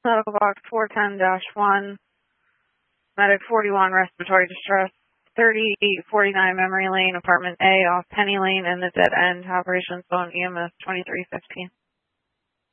Medical box 410-1, medic 41, respiratory distress, 3849 Memory Lane, apartment A, off Penny Lane, and the dead end, operations phone EMS 2315.